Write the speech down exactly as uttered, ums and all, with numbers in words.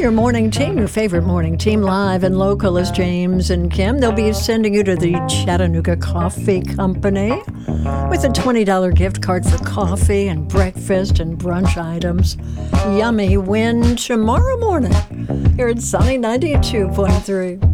your morning team, your favorite morning team, live and local is James and Kim. They'll be sending you to the Chattanooga Coffee Company with a twenty dollars gift card for coffee and breakfast and brunch items. Yummy win tomorrow morning here at Sunny ninety-two point three.